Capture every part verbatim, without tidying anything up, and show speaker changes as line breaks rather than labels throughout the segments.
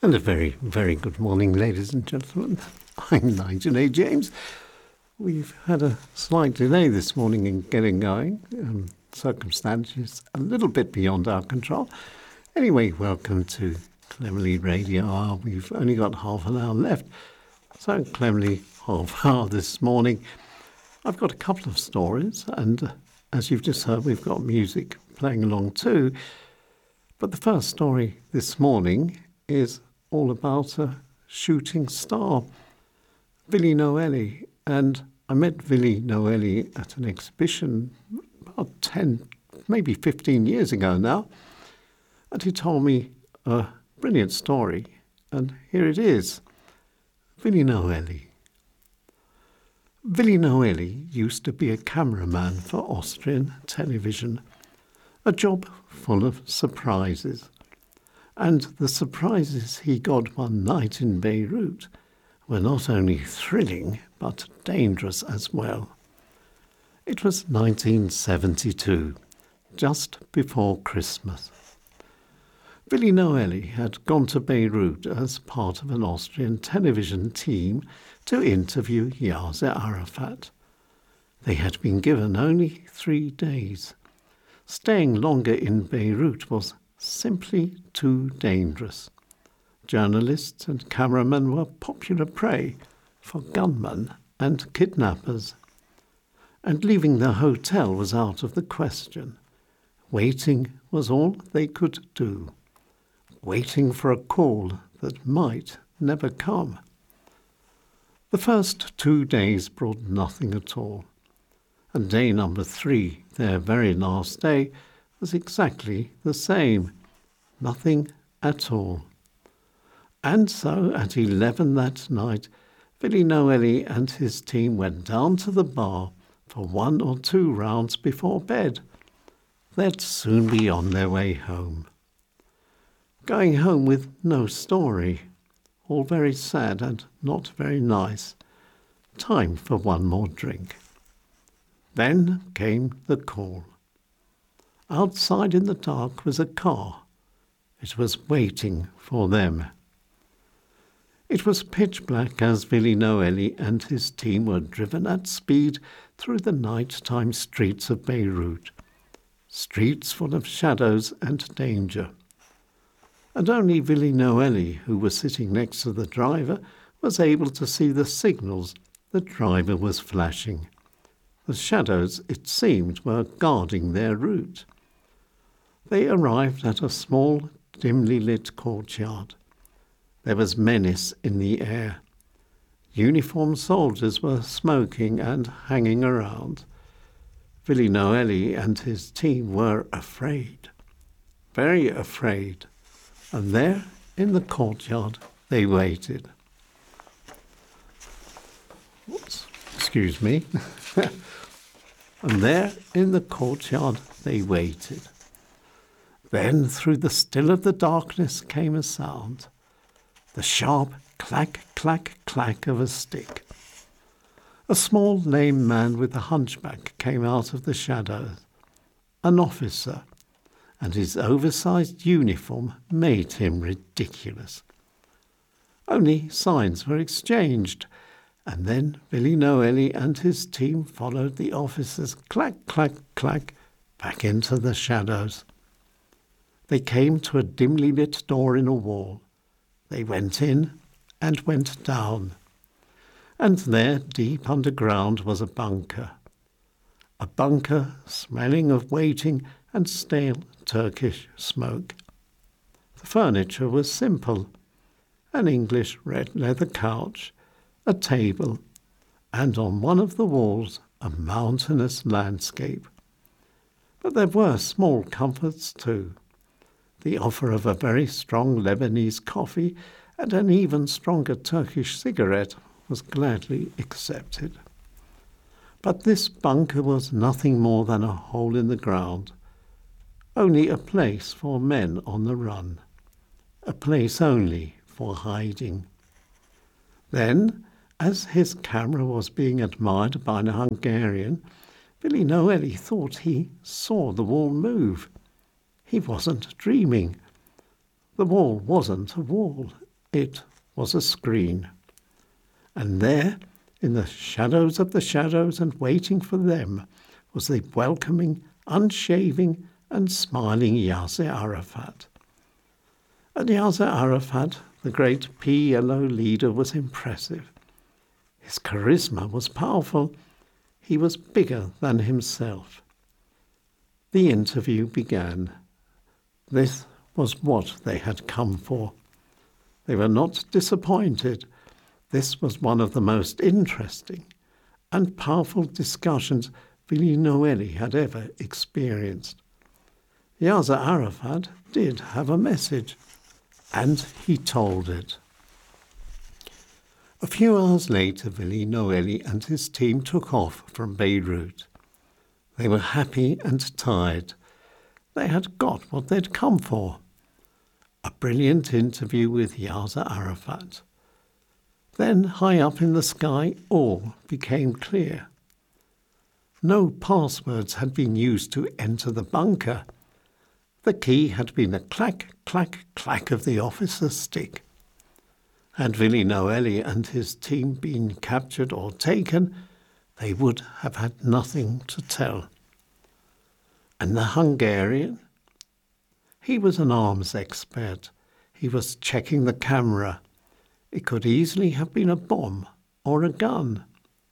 And a very, very good morning, ladies and gentlemen. I'm Nigel A. James. We've had a slight delay this morning in getting going. Um, circumstances a little bit beyond our control. Anyway, welcome to Cleverly Radio Hour. We've only got half an hour left. So Cleverly half hour this morning. I've got a couple of stories, and uh, as you've just heard, we've got music playing along too. But the first story this morning is all about a shooting star, Villy Noëlli. And I met Villy Noëlli at an exhibition about ten, maybe fifteen years ago now. And he told me a brilliant story. And here it is. Villy Noëlli. Villy Noëlli used to be a cameraman for Austrian television, a job full of surprises. And the surprises he got one night in Beirut were not only thrilling, but dangerous as well. It was nineteen seventy-two, just before Christmas. Villy Noëlli had gone to Beirut as part of an Austrian television team to interview Yasser Arafat. They had been given only three days. Staying longer in Beirut was simply too dangerous. Journalists and cameramen were popular prey for gunmen and kidnappers. And leaving the hotel was out of the question. Waiting was all they could do. Waiting for a call that might never come. The first two days brought nothing at all. And day number three, their very last day, was exactly the same. Nothing at all. And so at eleven that night, Villy Noëlli and his team went down to the bar for one or two rounds before bed. They'd soon be on their way home. Going home with no story. All very sad and not very nice. Time for one more drink. Then came the call. Outside in the dark was a car. It was waiting for them. It was pitch black as Villy Noëlli and his team were driven at speed through the nighttime streets of Beirut. Streets full of shadows and danger. And only Villy Noëlli, who was sitting next to the driver, was able to see the signals the driver was flashing. The shadows, it seemed, were guarding their route. They arrived at a small, dimly lit courtyard. There was menace in the air. Uniformed soldiers were smoking and hanging around. Villy Noëlli and his team were afraid, very afraid, and there in the courtyard they waited. Oops, excuse me. And there in the courtyard they waited. Then through the still of the darkness came a sound, the sharp clack, clack, clack of a stick. A small lame man with a hunchback came out of the shadows, an officer, and his oversized uniform made him ridiculous. Only signs were exchanged, and then Villy Noëlli and his team followed the officer's clack, clack, clack back into the shadows. They came to a dimly lit door in a wall. They went in and went down. And there, deep underground, was a bunker. A bunker smelling of waiting and stale Turkish smoke. The furniture was simple. An English red leather couch, a table, and on one of the walls a mountainous landscape. But there were small comforts too. The offer of a very strong Lebanese coffee and an even stronger Turkish cigarette was gladly accepted. But this bunker was nothing more than a hole in the ground, only a place for men on the run, a place only for hiding. Then, as his camera was being admired by a Hungarian, Villy Noëlli thought he saw the wall move. He wasn't dreaming. The wall wasn't a wall. It was a screen. And there, in the shadows of the shadows and waiting for them, was the welcoming, unshaving and smiling Yasser Arafat. And Yasser Arafat, the great P L O leader, was impressive. His charisma was powerful. He was bigger than himself. The interview began. This was what they had come for. They were not disappointed. This was one of the most interesting and powerful discussions Vili Noeli had ever experienced. Yasser Arafat did have a message, and he told it. A few hours later, Vili Noeli and his team took off from Beirut. They were happy and tired. They had got what they'd come for. A brilliant interview with Yasser Arafat. Then, high up in the sky, all became clear. No passwords had been used to enter the bunker. The key had been the clack, clack, clack of the officer's stick. Had Vili Noeli and his team been captured or taken, they would have had nothing to tell. And the Hungarian? He was an arms expert. He was checking the camera. It could easily have been a bomb or a gun.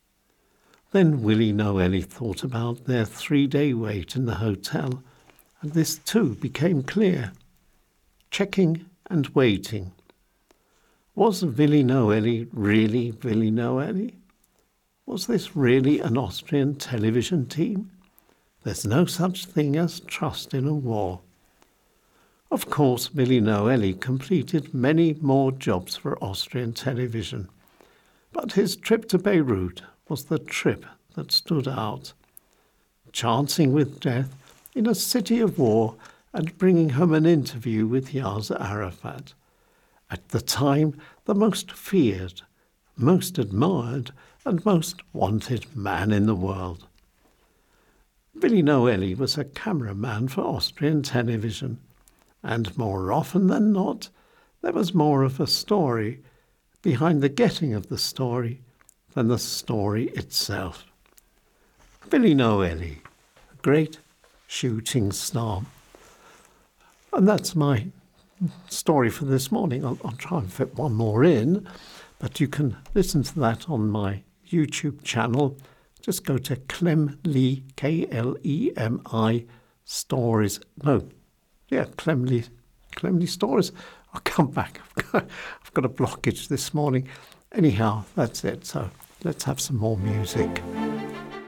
Then Vili Noeli thought about their three-day wait in the hotel, and this too became clear. Checking and waiting. Was Vili Noeli really Vili Noeli? Was this really an Austrian television team? There's no such thing as trust in a war. Of course, Vili Noeli completed many more jobs for Austrian television, but his trip to Beirut was the trip that stood out. Chancing with death in a city of war and bringing home an interview with Yasser Arafat, at the time the most feared, most admired and most wanted man in the world. Vili Noeli was a cameraman for Austrian television, and more often than not, there was more of a story behind the getting of the story than the story itself. Vili Noeli, a great shooting star. And that's my story for this morning. I'll, I'll try and fit one more in, but you can listen to that on my YouTube channel. Just go to Klemli, K L E M I, Stories. No, yeah, Klemli, Klemli Stories. I'll come back. I've got, I've got a blockage this morning. Anyhow, that's it. So let's have some more music.